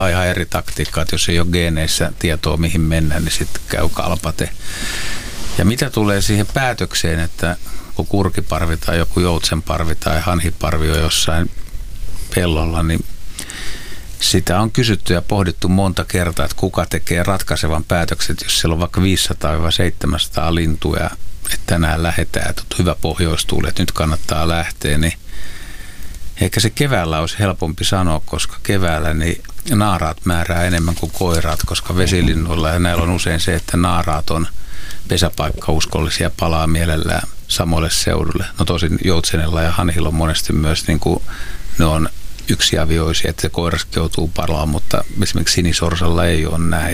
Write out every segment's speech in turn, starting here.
ihan eri taktiikkaa, että jos ei ole geeneissä tietoa mihin mennään, niin sitten käy kalpate. Ja mitä tulee siihen päätökseen, että kun kurkiparvi tai joku joutsenparvi tai hanhiparvi on jossain pellolla, niin sitä on kysytty ja pohdittu monta kertaa, että kuka tekee ratkaisevan päätöksen, jos siellä on vaikka 500-700 lintuja, että tänään lähdetään, että on hyvä pohjoistuuli, että nyt kannattaa lähteä, niin ehkä se keväällä olisi helpompi sanoa, koska keväällä niin naaraat määrää enemmän kuin koiraat, koska vesilinnuilla ja näillä on usein se, että naaraat on pesäpaikkauskollisia, palaa mielellään samoille seudulle. No tosin joutsenella ja hanhilla on monesti myös niin kuin ne on yksiavioisia, että se koiraskin joutuu palaamaan, mutta esimerkiksi sinisorsalla ei ole näin.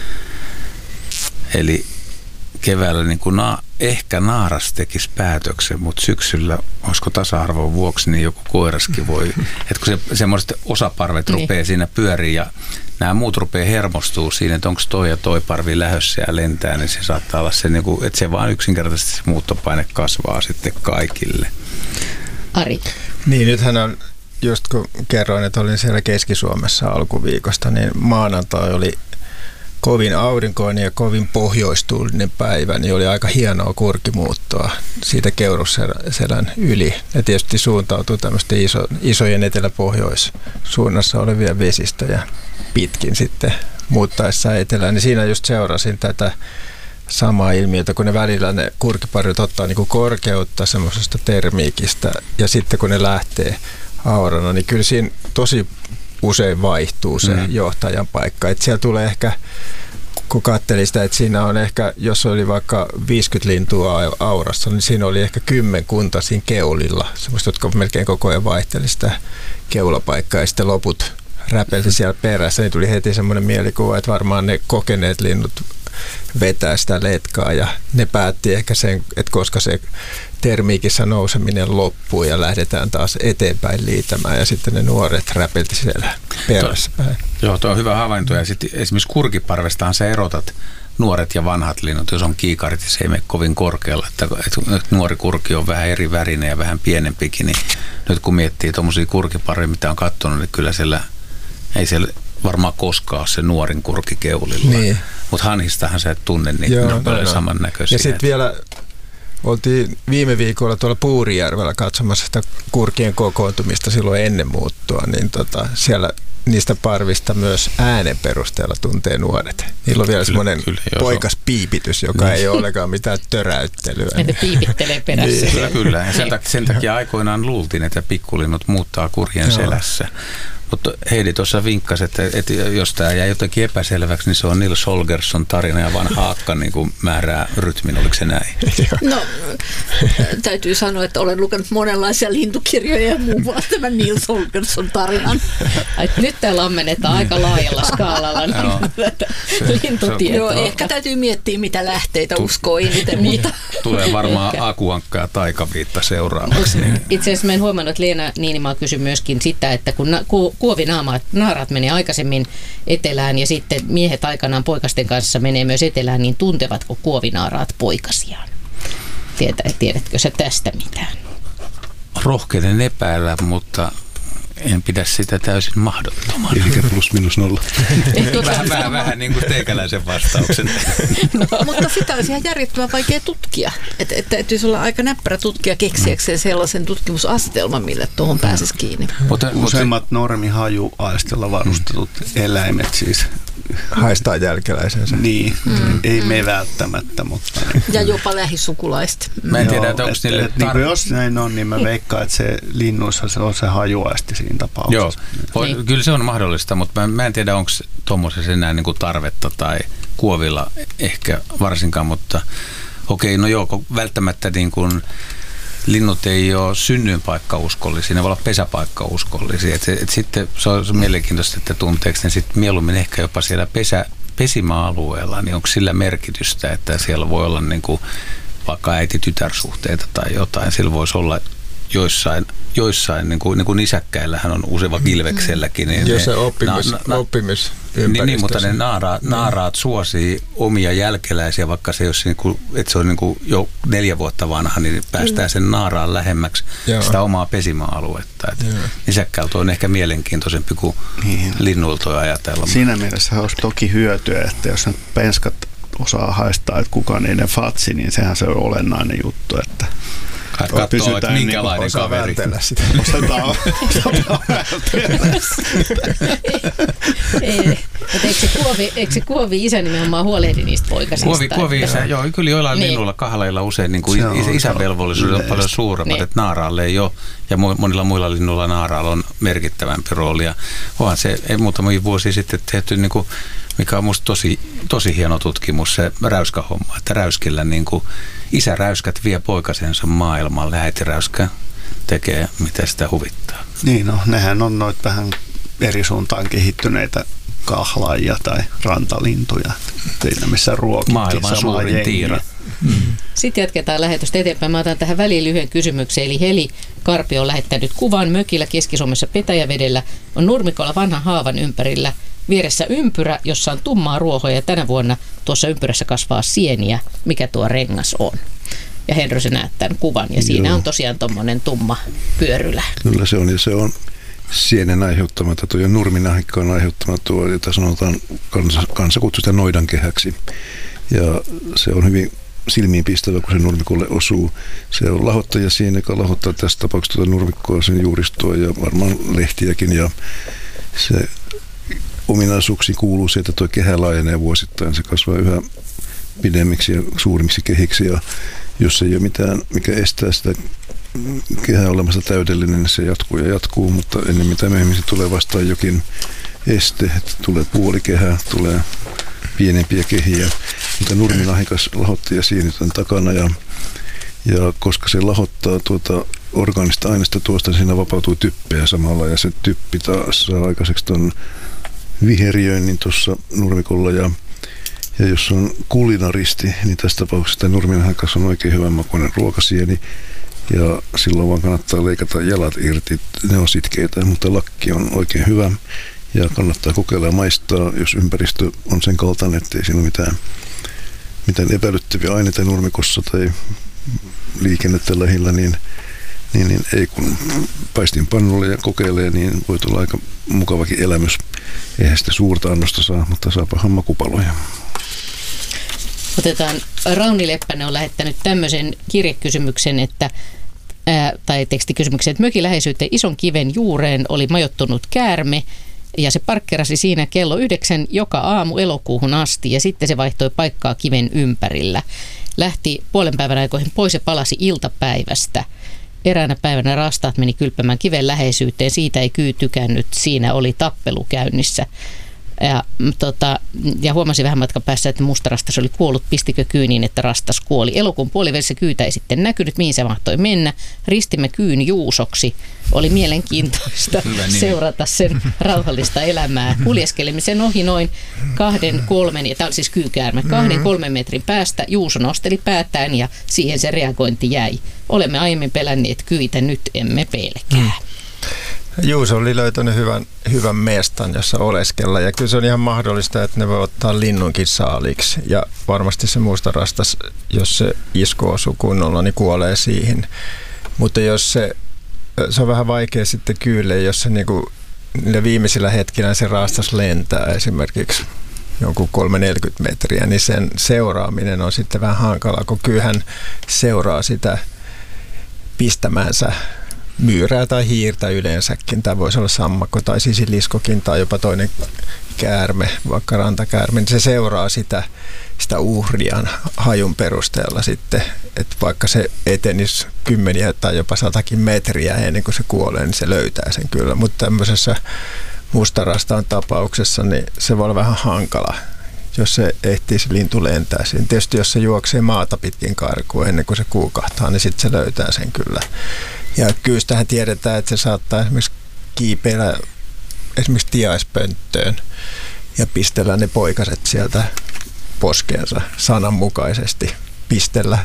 Eli keväällä niin kuin ehkä naaras tekisi päätöksen, mutta syksyllä, olisiko tasa-arvon vuoksi, niin joku koiraskin voi. Että kun semmoiset osaparvet rupeaa siinä pyöriin ja nämä muut rupeaa hermostuu siinä, että onko toi ja toi parvi lähdössä ja lentää, niin se saattaa olla se, niin kuin, että se vaan yksinkertaisesti se muuttopaine kasvaa sitten kaikille. Ari. Niin, nythän on, just kun kerroin, että olin siellä Keski-Suomessa alkuviikosta, niin maanantai oli kovin aurinkoinen ja kovin pohjoistuulinen päivä, niin oli aika hienoa kurkimuuttoa siitä Keurusselän yli. Ja tietysti suuntautuu tämmöisten isojen etelä-pohjoissuunnassa olevia vesistöjä pitkin sitten muuttaessa etelään. Niin siinä just seurasin tätä samaa ilmiötä, kun ne välillä ne kurkiparvet ottaa niin kuin korkeutta semmoisesta termiikistä ja sitten kun ne lähtee aurana, niin kyllä siinä tosi usein vaihtuu se johtajan paikka. Että siellä tulee ehkä, kun katselin sitä, että siinä on ehkä, jos oli vaikka 50 lintua aurassa, niin siinä oli ehkä 10 siinä keulilla, semmoista, jotka melkein koko ajan vaihteli sitä keulapaikkaa ja sitten loput räpelsi siellä perässä, niin tuli heti semmoinen mielikuva, että varmaan ne kokeneet linnut vetää sitä letkaa ja ne päätti ehkä sen, että koska se termiikissä nouseminen loppuu ja lähdetään taas eteenpäin liitämään ja sitten ne nuoret räpelti siellä perässä päin. Joo, tuo on hyvä havainto ja sitten esimerkiksi kurkiparvestahan sä erotat nuoret ja vanhat linnut, jos on kiikarit ja se ei mene kovin korkealla, että nuori kurki on vähän eri värinen ja vähän pienempikin, niin nyt kun miettii tuommoisia kurkiparveja, mitä on katsonut, niin kyllä ei siellä varmaan koskaan ole se nuorin kurki keulilla. Niin. Mutta hanhistahan sä et tunne niitä, ne on paljon samannäköisiä. Ja sitten vielä oltiin viime viikolla tuolla Puurijärvellä katsomassa sitä kurkien kokoontumista silloin ennen muuttoa, niin siellä niistä parvista myös äänen perusteella tuntee nuoret. Niillä on vielä semmoinen poikas piipitys, joka ei ole ollenkaan mitään töräyttelyä. Ne piipittelee perässä. Niin. Kyllä. Ja sen takia aikoinaan luultiin, että pikkulinnut muuttaa kurjen selässä. Mutta Heidi tuossa vinkkasi, että jos tämä jäi jotenkin epäselväksi, niin se on Nils Holgersson tarina ja vanha Haakka niin kuin määrää rytmin. Oliko se näin? No, täytyy sanoa, että olen lukenut monenlaisia lintukirjoja ja muun muassa tämän Nils Holgersson tarinan. Nyt täällä ammennetaan aika laajalla skaalalla lintutietoa. Joo, ehkä täytyy miettiä, mitä lähteitä uskoo eniten. Tulee varmaan Akuankka ja Taikaviitta seuraavaksi. Itse asiassa mä en huomannut, että Leena Niinimaa kysyi myöskin sitä, että kun kuovinaarat menee aikaisemmin etelään ja sitten miehet aikanaan poikasten kanssa menee myös etelään, niin tuntevatko kuovinaaraat poikasiaan? Tiedätkö sä tästä mitään? Rohkeinen epäillä, mutta en pidä sitä täysin mahdottomana. Eli +/-0. Vähän niin kuin teikäläisen vastauksen. Mutta sitä olisi ihan järjettömän vaikea tutkia. Että täytyisi olla aika näppärä tutkija keksiäkseen sellaisen tutkimusastelman, mille tuohon pääsisi kiinni. Useimmat normihajuaistella varustetut eläimet siis haistaa jälkeläisensä. Niin, ei me välttämättä, mutta ja jopa lähisukulaista. Mä en tiedä, että onko niille jos näin on, niin mä veikkaan, että se linnuissa se on se hajuaisti siinä tapauksessa. Joo, kyllä se on mahdollista, mutta mä en tiedä, onko tuommoisessa enää niin kuin tarvetta tai kuovilla ehkä varsinkaan, mutta okei, no joo, välttämättä niin kuin linnut ei ole synnyinpaikkauskollisia, ne voi olla pesäpaikkauskollisia. Et sitten se on mielenkiintoista, että tunteeko ne sitten mieluummin ehkä jopa siellä pesimäalueella, niin onko sillä merkitystä, että siellä voi olla niin kuin vaikka äiti-tytärsuhteita tai jotain. Sillä voisi olla joissain joissain, niin kuin nisäkkäillähän on usein kilvekselläkin. Niin jos se oppimisympäristössä. Niin, mutta ne naaraat suosii omia jälkeläisiä, vaikka se, jos että se on niin kuin jo 4 vuotta vanha, niin päästään sen naaraan lähemmäksi sitä omaa pesimäaluetta. Nisäkkäiltä on ehkä mielenkiintoisempi kuin linnulta ajatella. Siinä mielessä olisi toki hyötyä, että jos nyt penskat osaa haistaa, että kuka niiden fatsi, niin sehän se on olennainen juttu, että katsoa, että minkälainen kaveri. Osataan vältellä sitä. Eikö se kuovi isä nimenomaan huolehdi niistä poikasista? Kuovi isä, joo, kyllä joillain linnuilla kahleilla usein niin kuin isänvelvollisuudet on paljon suuremmat, että naaraalle ei ole, ja monilla muilla linnuilla naaraalla on merkittävämpi rooli. Ja onhan se muutamia vuosia sitten tehty, niin kuin, mikä on musta tosi hieno tutkimus, se räyskähomma, että räyskillä niin kuin isäräyskät vie poikasensa maailmalle, äitiräyskä tekee, mitä sitä huvittaa. Niin, no nehän on noita vähän eri suuntaan kehittyneitä kahlaajia tai rantalintuja, siinä missä ruokittiin maailman suurin tiira. Sitten jatketaan lähetystä eteenpäin. Mä otan tähän väliin lyhyen kysymyksen. Eli Heli Karpi on lähettänyt kuvan mökillä Keski-Suomessa Petäjävedellä. On nurmikolla vanhan haavan ympärillä vieressä ympyrä, jossa on tummaa ruohoa, ja tänä vuonna tuossa ympyrässä kasvaa sieniä. Mikä tuo rengas on? Ja Henry, näet tämän kuvan, ja siinä on tosiaan tuommoinen tumma pyörylä. Kyllä se on, ja se on sienen aiheuttama, tuo nurminahikka on aiheuttama tuo, jota sanotaan kansa kutsuu sitä noidankehäksi. Ja se on hyvin silmiinpistävä, kun se nurmikolle osuu. Se on lahottaja siinä, joka lahottaa tässä tapauksessa tuota nurmikkoa, sen juuristoa ja varmaan lehtiäkin. Ja se ominaisuuksiin kuuluu se, että tuo kehä laajenee vuosittain. Se kasvaa yhä pidemmiksi ja suurimmiksi kehiksi. Ja jos ei ole mitään, mikä estää sitä kehää olemassa täydellinen, niin se jatkuu, mutta ennen mitä myöhemmin se tulee vastaan jokin este, että tulee puolikehä, tulee pienempiä kehiä, mutta nurminahikas lahottaja sienit on takana ja koska se lahottaa tuota orgaanista aineesta tuosta, niin siinä vapautuu typpeä samalla ja se typpi taas saa aikaiseksi tuon viheriöinnin tuossa nurmikolla ja jos on kulinaristi, niin tässä tapauksessa tämä nurminahikas on oikein hyvän makuinen ruokasieni ja silloin vaan kannattaa leikata jalat irti, ne on sitkeitä, mutta lakki on oikein hyvä. Ja kannattaa kokeilla ja maistaa, jos ympäristö on sen kaltainen, ettei siinä ole mitään epäilyttäviä aineita nurmikossa tai liikennettä lähellä, niin ei kun paistin pannulle ja kokeilee, niin voi tulla aika mukavakin elämys. Eihän sitä suurta annosta saa, mutta saapahan makupaloja. Otetaan, Rauni Leppänen on lähettänyt tämmöisen kirjekysymyksen, tai tekstikysymyksen, että mökin läheisyyteen ison kiven juureen oli majoittunut käärme, ja se parkkerasi siinä kello 9 joka aamu elokuuhun asti, ja sitten se vaihtoi paikkaa kiven ympärillä. Lähti puolen päivän aikoihin pois ja palasi iltapäivästä. Eräänä päivänä rastaat meni kylpämään kiven läheisyyteen, siitä ei kyy tykännyt, siinä oli tappelu käynnissä. Ja huomasin vähän matkan päässä, että mustarastas oli kuollut, pistikö kyy niin, että rastas kuoli. Elokuun puolivälissä kyytä ei sitten näkynyt, mihin se mahtoi mennä. Ristimme kyyn juusoksi. Oli mielenkiintoista seurata sen rauhallista elämää. Kuljeskelimme sen ohi noin 2-3, ja tämä oli siis kyykäärme, 2-3 metrin päästä. Juuso nosteli päätään ja siihen se reagointi jäi. Olemme aiemmin pelänneet kyitä, nyt emme pelkää. Juuso oli löytänyt hyvän mestan, jossa oleskella, ja kyllä se on ihan mahdollista, että ne voi ottaa linnunkin saaliksi, ja varmasti se mustarastas, jos se isku osuu kunnolla, niin kuolee siihen. Mutta jos se on vähän vaikea sitten kyylle, jos se niinku, niillä viimeisillä hetkinä se rastas lentää esimerkiksi jonkun 3-40 metriä, niin sen seuraaminen on sitten vähän hankalaa, kun kyyhän seuraa sitä pistämäänsä myyrää tai hiirtä yleensäkin. Tämä voisi olla sammakko tai sisiliskokin tai jopa toinen käärme, vaikka rantakäärme. Niin se seuraa sitä uhrian hajun perusteella sitten, että vaikka se etenisi 10 tai jopa 100 metriä ennen kuin se kuolee, niin se löytää sen kyllä. Mutta tämmöisessä mustarastaan tapauksessa niin se voi olla vähän hankala, jos se ehtii se lintu lentää siinä. Tietysti jos se juoksee maata pitkin karkuun ennen kuin se kuukahtaa, niin sitten se löytää sen kyllä. Ja kyystähän tiedetään, että se saattaa esimerkiksi kiipeillä esimerkiksi tiaispönttöön ja pistellä ne poikaset sieltä poskeensa sananmukaisesti. Pistellä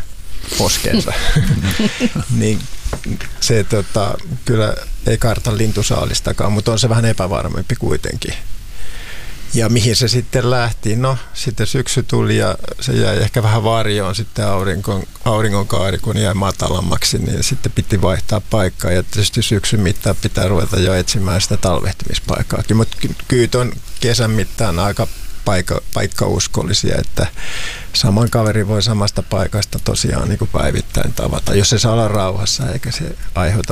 poskeensa. Niin se kyllä ei karta lintusaalistakaan, mutta on se vähän epävarmempi kuitenkin. Ja mihin se sitten lähti? No, sitten syksy tuli ja se jäi ehkä vähän varjoon sitten auringonkaari, kun jäi matalammaksi, niin sitten piti vaihtaa paikkaa. Ja tietysti syksyn mittaan pitää ruveta jo etsimään sitä talvehtimispaikkaakin. Mutta kyyt on kesän mittaan aika paikkauskollisia, että saman kaveri voi samasta paikasta tosiaan niin kuin päivittäin tavata, jos se saa olla rauhassa eikä se aiheuta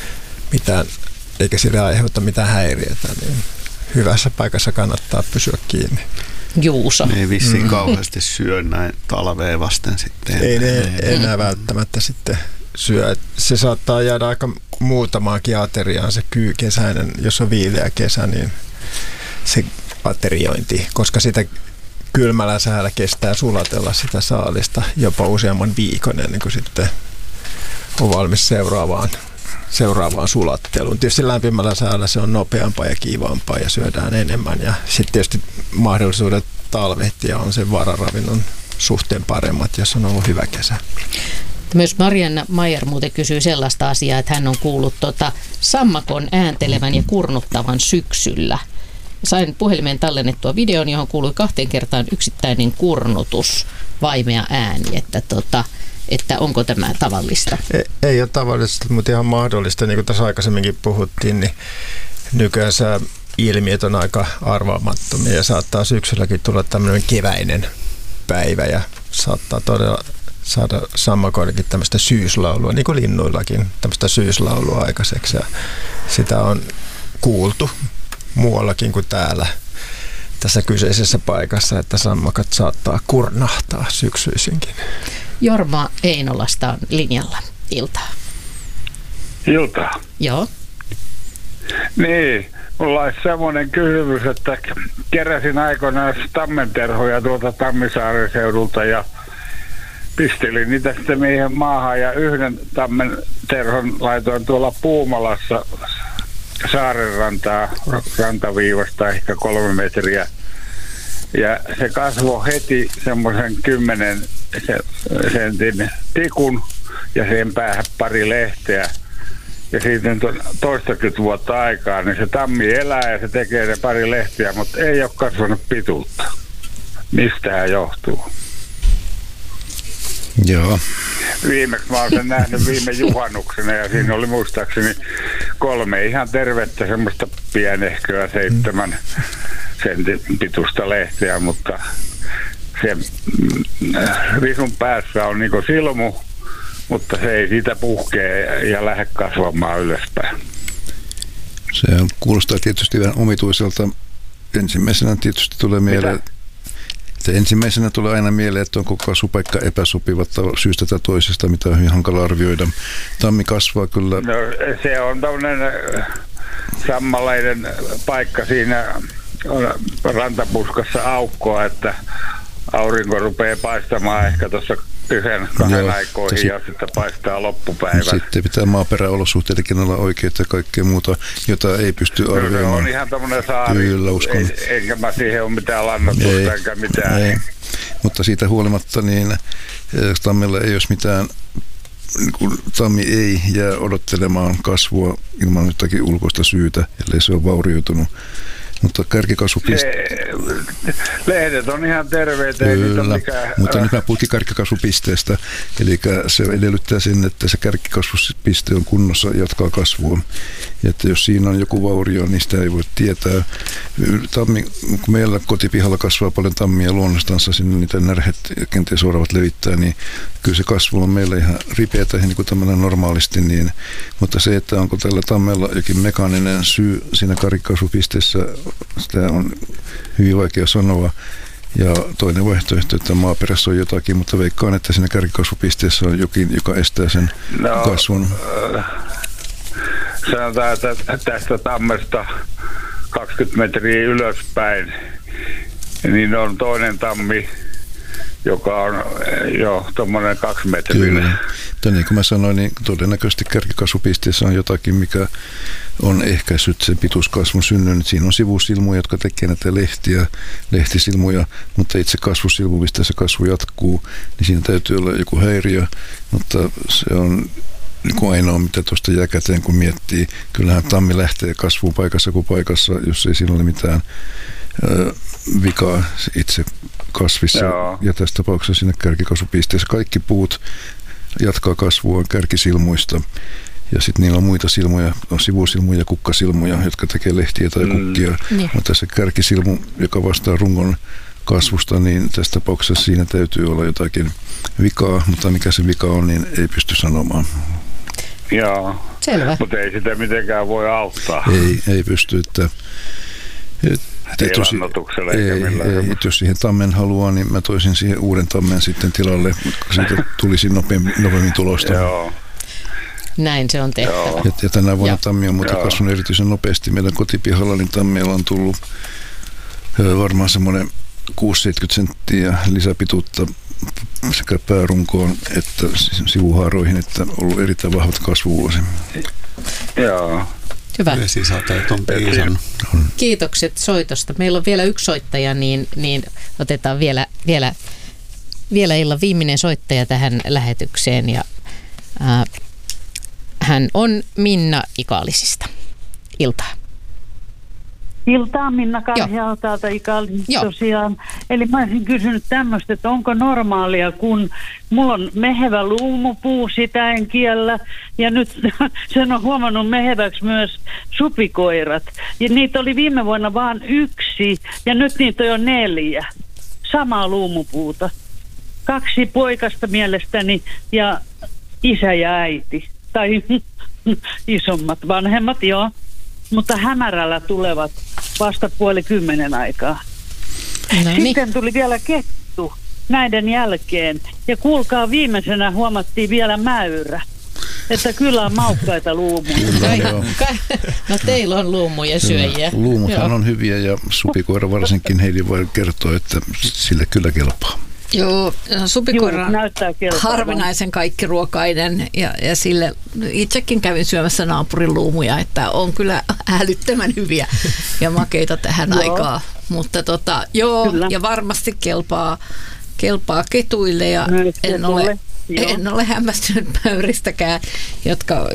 mitään häiriötä, niin hyvässä paikassa kannattaa pysyä kiinni. Juuso. Ne ei vissiin kauheasti syö näin talveen vasten sitten. Ei ne enää välttämättä sitten syö. Se saattaa jäädä aika muutamaankin ateriaan se kesäinen, jos on viileä kesä, niin se ateriointi, koska sitä kylmällä säällä kestää sulatella sitä saalista jopa useamman viikon ennen kuin sitten on valmis seuraavaan sulatteluun. Tietysti lämpimällä säällä se on nopeampaa ja kiivaampaa ja syödään enemmän. Ja sitten tietysti mahdollisuudet talvehtia on sen vararavinnon suhteen paremmat, jos on ollut hyvä kesä. Myös Marianna Maijer muuten kysyy sellaista asiaa, että hän on kuullut sammakon ääntelevän ja kurnuttavan syksyllä. Sain puhelimeen tallennettua videon, johon kuului 2 kertaan yksittäinen kurnutus, vaimea ääni, että onko tämä tavallista? Ei ole tavallista, mutta ihan mahdollista. Niin kuin tässä aikaisemminkin puhuttiin, niin nykyään ilmiöt on aika arvaamattomia ja saattaa syksylläkin tulla tämmöinen keväinen päivä ja saattaa todella saada sammakoillakin tämmöistä syyslaulua, niin kuin linnuillakin tämmöistä syyslaulua aikaiseksi. Ja sitä on kuultu muuallakin kuin täällä tässä kyseisessä paikassa, että sammakat saattaa kurnahtaa syksyisinkin. Jorma Einolasta on linjalla. Iltaa. Iltaa. Joo. Niin, mulla olisi semmoinen kysymys, että keräsin aikoinaan tammenterhoja tuolta Tammisaaren seudulta ja pistelin niitä sitten mihin maahan ja yhden tammenterhon laitoin tuolla Puumalassa saaren rantaviivasta ehkä 3 metriä. Ja se kasvoi heti semmoisen 10 sentin tikun ja sen päähän pari lehteä. Ja siitä on toistakymmentä vuotta aikaa, niin se tammi elää ja se tekee ne pari lehtiä, mutta ei ole kasvanut pituutta. Mistähän johtuu? Joo. Viimeksi mä olen sen nähnyt viime juhannuksena ja siinä oli muistaakseni 3 ihan tervettä semmoista pienehköä 7 sentin pituista lehteä, mutta se risun päässä on niin kuin silmu, mutta se ei siitä puhkee ja lähde kasvamaan ylöspäin. Se kuulostaa tietysti vähän omituiselta. Ensimmäisenä tietysti tulee mieleen, ensimmäisenä tulee aina mieleen, että onko kasvupaikka epäsopiva syystä tai toisesta, mitä on hyvin hankala arvioida. Tammi kasvaa kyllä. No, se on tämmöinen sammaleiden paikka, siinä on rantapuskassa aukkoa, että aurinko rupeaa paistamaan ehkä tuossa 1-2 aikoihin ja sitten paistaa loppupäivän. Sitten pitää maaperäolosuhteidenkin olla oikeita ja kaikkea muuta, jota ei pysty arvioimaan. Se on ihan tämmöinen saari. Kyllä, uskon. Enkä mä siihen ole mitään lannoitusta eikä mitään. Ei. Mutta siitä huolimatta niin tammella ei olisi mitään, niin tammi ei jää odottelemaan kasvua ilman jotakin ulkoista syytä, ellei se ole vaurioitunut. Mutta lehdet on ihan terveitä. Kyllä, mutta nyt mä puhuttiin kärkikasvupisteestä. Eli se edellyttää sen, että se kärkikasvupiste on kunnossa jatkaa kasvua. Ja että jos siinä on joku vaurio, niin sitä ei voi tietää. Tammi, kun meillä kotipihalla kasvaa paljon tammia luonnostansa, sinne niitä närhet kenties oravat levittää, niin kyllä se kasvu on meillä ihan ripeätä, niin kuin tämmöinen normaalisti. Niin, mutta se, että onko tällä tammella jokin mekaaninen syy siinä kärkikasvupisteessä, sitä on hyvin vaikea sanoa. Ja toinen vaihtoehto, että maaperässä on jotakin, mutta veikkaan, että siinä kärkikasvupisteessä on jokin, joka estää sen kasvun. Sanotaan, että tästä tammesta 20 metriä ylöspäin, niin on toinen tammi, joka on jo tuommoinen 2 metriä. Kyllä. Mutta niin kuin mä sanoin, niin todennäköisesti kärkikasvupisteessä on jotakin, mikä on ehkäissyt sen pituuskasvun synnyn. Siinä on sivusilmuja, jotka tekee näitä lehtisilmuja, mutta itse kasvusilmu, mistä se kasvu jatkuu, niin siinä täytyy olla joku häiriö, mutta se on niin kuin ainoa, mitä tuosta jää käteen, kun miettii. Kyllähän tammi lähtee kasvuun paikassa kuin paikassa, jos ei siinä ole mitään vikaa itse kasvissa. Joo. Ja tässä tapauksessa siinä kärkikasvupisteessä kaikki puut jatkaa kasvua kärkisilmuista. Ja sitten niillä on muita silmuja, on sivusilmuja ja kukkasilmuja, jotka tekee lehtiä tai kukkia. Mutta tässä kärkisilmu, joka vastaa rungon kasvusta, niin tässä tapauksessa siinä täytyy olla jotakin vikaa, mutta mikä se vika on, niin ei pysty sanomaan. Joo, selvä. Mutta ei sitä mitenkään voi auttaa. Ei pysty, ei lannoituksella eikä millään. Jos siihen tammen haluaa, niin mä toisin siihen uuden tammen sitten tilalle, koska siitä tulisi nopeammin tulosta. Joo. Näin se on tehtävä. Ja tänä vuonna tammi on muuten kasvanut erityisen nopeasti. Meidän kotipihalla niin tammeilla on tullut varmaan semmoinen 6-70 senttiä lisäpituutta sekä päärunkoon että sivuhaaroihin, että on ollut erittäin vahvat kasvuvuosi. Joo. Hyvä. Vesisateet on piisannut. Kiitokset soitosta. Meillä on vielä yksi soittaja, niin otetaan vielä illan viimeinen soittaja tähän lähetykseen. Ja, hän on Minna Ikaalisista. Iltaa. Iltaa, Minna Karhiala täältä Ikaalisista tosiaan. Eli mä olisin kysynyt tämmöistä, että onko normaalia, kun mulla on mehevä luumupuu, sitä en kiellä. Ja nyt sen on huomannut meheväksi myös supikoirat. Ja niitä oli viime vuonna vaan 1 ja nyt niitä on jo 4. Samaa luumupuuta. 2 poikasta mielestäni ja isä ja äiti. Tai isommat, vanhemmat, joo. Mutta hämärällä tulevat vasta 9:30 aikaa. No niin. Sitten tuli vielä kettu näiden jälkeen. Ja kuulkaa, viimeisenä huomattiin vielä mäyrä. Että kyllä on maukkaita luumuja. No teillä on luumuja syöjiä. Luumuthan on hyviä ja supikoira varsinkin Heidi voi kertoa, että sille kyllä kelpaa. Joo, supikoira on harvinaisen kaikkiruokainen ja sille itsekin kävin syömässä naapurin luumuja, että on kyllä älyttömän hyviä ja makeita tähän aikaan. Mutta kyllä. Ja varmasti kelpaa ketuille ja en ole hämmästynyt mäyristäkään, jotka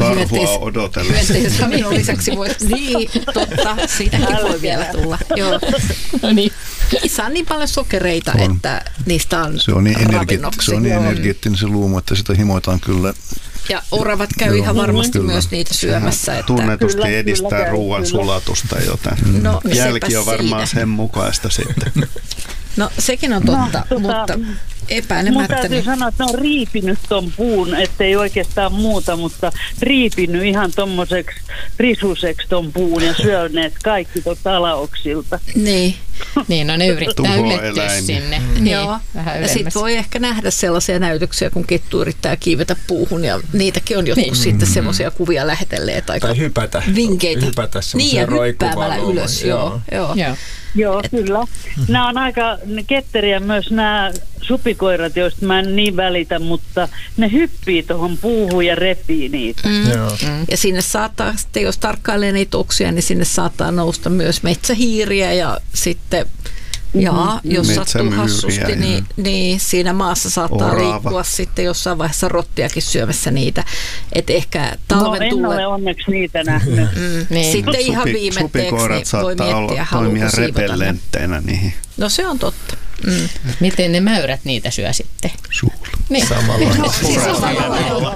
hyönteisravinnon lisäksi voi. Niin, totta, siitäkin voi vielä tulla. Joo. No niin. Niissä on niin paljon sokereita, että niistä on se on niin energeettinen se luumu, että sitä himoitaan kyllä. Ja oravat käy ihan varmasti myös niitä syömässä. Että tunnetusti edistää ruoan sulatusta, joten jälki on varmaan sen mukaista sitten. No sekin on totta, mutta epäilemättä. Mun täytyy sanoa, että ne on riipinyt ton puun, ettei oikeastaan muuta, mutta riipinyt ihan tommoseksi risuseksi ton puun ja syöneet kaikki tuolta alaoksilta. Niin. Niin, no ne yrittää ylettyä sinne. Joo. Ja sitten voi ehkä nähdä sellaisia näytöksiä, kun kettu yrittää kiivetä puuhun ja niitäkin on jotkut sitten semmoisia kuvia lähetelleet. Tai hypätä. Vinkkeitä. Hypätä niin ja hyppäämällä ylös. Joo, kyllä. Nämä on aika ketteriä myös nämä supikoirat, joista mä en niin välitä, mutta ne hyppii tuohon puuhun ja repii niitä. Ja sinne saattaa, sitten jos tarkkailee niitä oksia, niin sinne saattaa nousta myös metsähiiriä ja sitten jos sattuu hassusti, niin siinä maassa saattaa liikkua sitten jossain vaiheessa rottiakin syömässä niitä. Et ehkä talven en ole onneksi niitä nähnyt. Sitten ihan viimetteeksi niin voi miettiä, haluuko repellentteinä niihin. No se on totta. Miten ne mäyrät niitä syö sitten? Suulla. Niin. Samalla.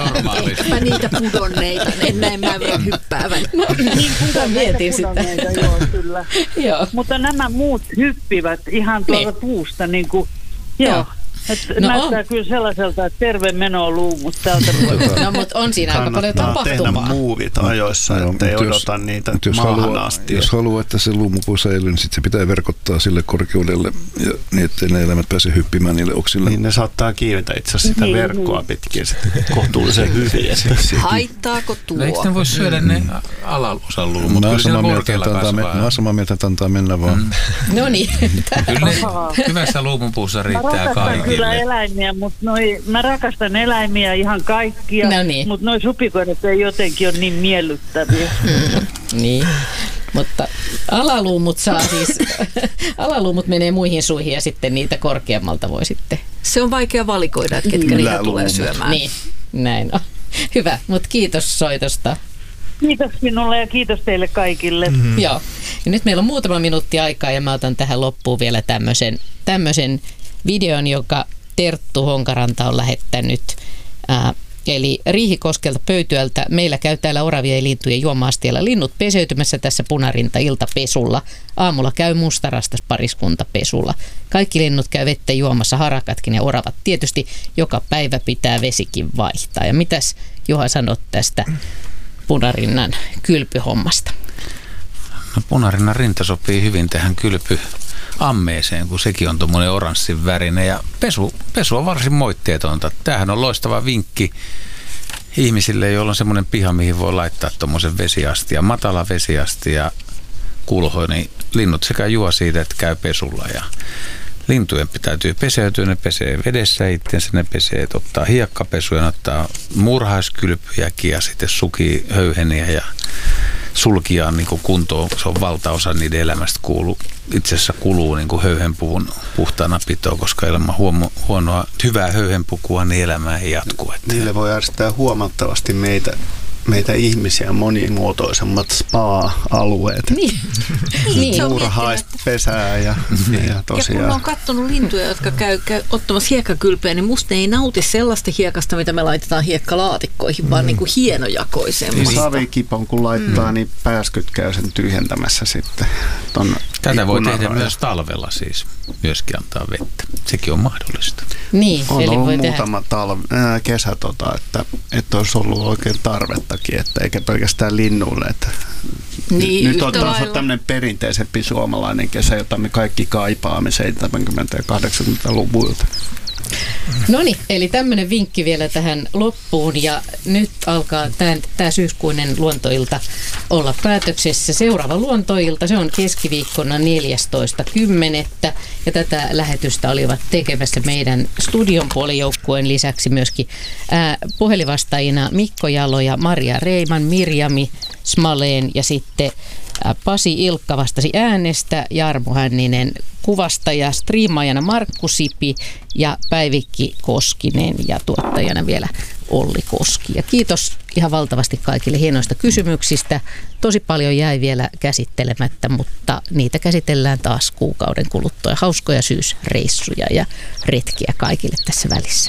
Mä niitä pudonneita, en näe mäyrän hyppäävän. Niin mietin sitä. Joo, kyllä. Mutta nämä muut hyppivät ihan tuolta puusta niin kuin, joo. Näyttää kyllä sellaiselta, että terve meno luumut tältä vuodelta. No, mutta on siinä aika paljon tapahtumaa. Tehdä muuvit ajoissa, ettei odota niitä maahan asti. Jos haluaa, että se luumupuu säilyy, niin sitten se pitää verkottaa sille korkeudelle, ja niin ettei ne eläimet pääse hyppimään niille oksille. Niin ne saattaa kiivetä itse asiassa sitä verkkoa pitkin kohtuullisen hyvin. Haittaako tuo? No, eikö ne voi syödä ne alaosan luumut? Mä oon samaa mieltä, että antaa mennä vaan. No niin. Kyllä hyvässä luumupuussa riittää kaikki. kyllä eläimiä, mutta mä rakastan eläimiä ihan kaikkia, mutta noi supikoirat ei jotenkin ole niin miellyttäviä. Niin, mutta alaluumut menee muihin suihin ja sitten niitä korkeammalta voi sitten. Se on vaikea valikoida, että ketkä niitä tulee syömään. Niin, näin on. Hyvä, mutta kiitos soitosta. Kiitos sinulle ja kiitos teille kaikille. Joo, ja nyt meillä on muutama minuutti aikaa ja mä otan tähän loppuun vielä tämmöisen videon, joka Terttu Honkaranta on lähettänyt. Eli Riihikoskelta Pöytyältä. Meillä käy täällä oravia ja lintujen juoma-astialla linnut peseytymässä tässä Punarinta-iltapesulla. Aamulla käy mustarastas pariskunta pesulla. Kaikki linnut käy vettä juomassa, harakatkin ja oravat. Tietysti joka päivä pitää vesikin vaihtaa. Ja mitäs Juha sanot tästä Punarinnan kylpyhommasta? No, Punarinnan rinta sopii hyvin tähän kylpyammeeseen, kun sekin on tuommoinen oranssin värinen ja pesu on varsin moitteetonta. Tämähän on loistava vinkki ihmisille, joilla on semmoinen piha, mihin voi laittaa tuommoisen vesiastia, matala vesiastia, kulho, niin linnut sekä juo siitä, että käy pesulla ja lintujen täytyy peseytyä, ne pesee vedessä itsensä, ne pesee, ottaa hiekkapesuja, ottaa murhaiskylpyjäkin ja sitten sukii höyheniä ja sulkiaan niin kuin kuntoon. Se on valtaosa niiden elämästä itse asiassa kuluu niin kuin höyhenpuvun puhtaana pitoa, koska ilman hyvää höyhenpukua niin elämä ei jatku. Niille voi järjestää huomattavasti meitä ihmisiä monimuotoisemmat spa-alueet. Niin. Muurahaista pesää ja tosiaan. Ja kun on katsonut lintuja, jotka käy ottamassa hiekkakylpeä, niin musta ne ei nauti sellaista hiekasta, mitä me laitetaan hiekkalaatikkoihin, vaan niin kuin hienojakoisemmasta. Savikipon kun laittaa, niin pääskyt käy sen tyhjentämässä sitten. Tätä voi tehdä myös talvella siis, myöskin antaa vettä. Sekin on mahdollista. Niin, on eli ollut voi muutama kesä, että olisi ollut oikein tarvettakin, että eikä pelkästään linnuille. Että niin, nyt on taas tämmöinen perinteisempi suomalainen kesä, jota me kaikki kaipaamme 70- ja 80-luvuilta. Noniin, eli tämmöinen vinkki vielä tähän loppuun ja nyt alkaa tämä syyskuinen luontoilta olla päätöksessä. Seuraava luontoilta, se on keskiviikkona 14.10. ja tätä lähetystä olivat tekemässä meidän studion puolijoukkueen lisäksi myöskin puhelinvastaajina Mikko Jalo ja Maria Reiman, Mirjami Smaleen ja sitten Pasi Ilkka vastasi äänestä, Jarmo Hänninen kuvasta ja striimaajana Markku Sipi ja Päivikki Koskinen ja tuottajana vielä Olli Koski. Ja kiitos ihan valtavasti kaikille hienoista kysymyksistä. Tosi paljon jäi vielä käsittelemättä, mutta niitä käsitellään taas kuukauden kuluttua. Hauskoja syysreissuja ja retkiä kaikille tässä välissä.